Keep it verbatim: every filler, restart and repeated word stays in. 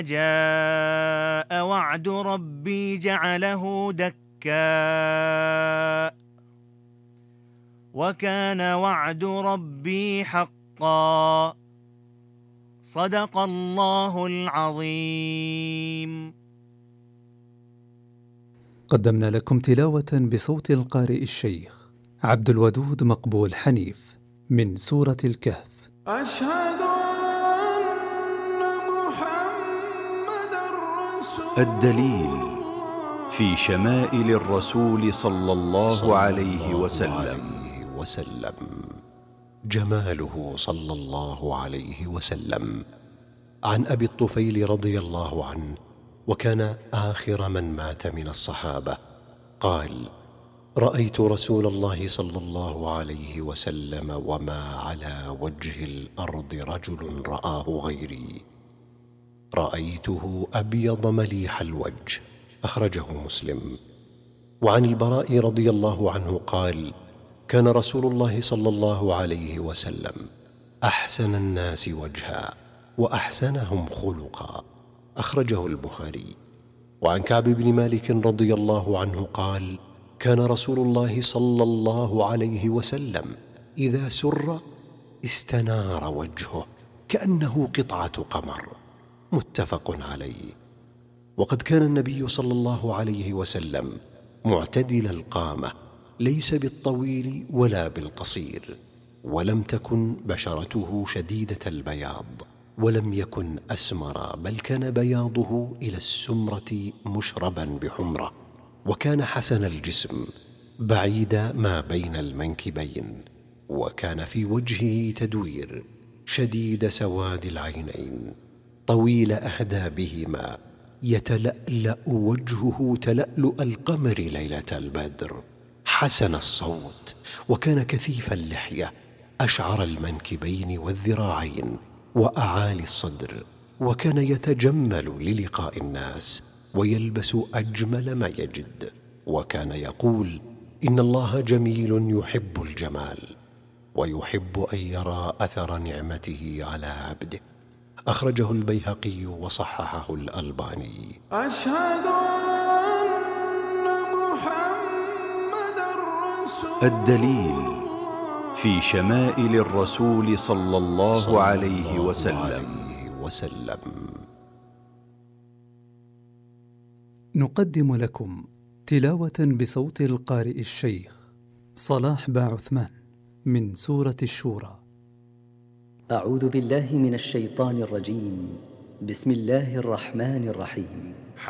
جاء وعد ربي جعله دكا وكان وعد ربي حقا. صدق الله العظيم. قدمنا لكم تلاوة بصوت القارئ الشيخ عبد الودود مقبول حنيف من سورة الكهف. أشهد أن محمد رسول. الدليل في شمائل الرسول صلى الله عليه وسلم. وسلم جماله صلى الله عليه وسلم. عن أبي الطفيل رضي الله عنه، وكان آخر من مات من الصحابة، قال: رأيت رسول الله صلى الله عليه وسلم وما على وجه الأرض رجل رآه غيري، رأيته أبيض مليح الوجه. أخرجه مسلم. وعن البراء رضي الله عنه قال: كان رسول الله صلى الله عليه وسلم أحسن الناس وجها وأحسنهم خلقا. أخرجه البخاري. وعن كعب بن مالك رضي الله عنه قال: كان رسول الله صلى الله عليه وسلم إذا سر استنار وجهه كأنه قطعة قمر. متفق عليه. وقد كان النبي صلى الله عليه وسلم معتدل القامة، ليس بالطويل ولا بالقصير، ولم تكن بشرته شديدة البياض، ولم يكن أسمر، بل كان بياضه إلى السمرة مشربا بحمرة. وكان حسن الجسم بعيد ما بين المنكبين، وكان في وجهه تدوير، شديد سواد العينين، طويل أهدابهما، يتلألأ وجهه تلألؤ القمر ليلة البدر، حسن الصوت، وكان كثيف اللحية، أشعر المنكبين والذراعين وأعالي الصدر، وكان يتجمل للقاء الناس ويلبس أجمل ما يجد، وكان يقول: إن الله جميل يحب الجمال ويحب أن يرى أثر نعمته على عبده. أخرجه البيهقي وصححه الألباني. أشهد أن محمد رسول. الدليل في شمائل الرسول صلى الله عليه وسلم. وسلم. نقدم لكم تلاوة بصوت القارئ الشيخ صلاح با عثمان من سورة الشورى. أعوذ بالله من الشيطان الرجيم. بسم الله الرحمن الرحيم.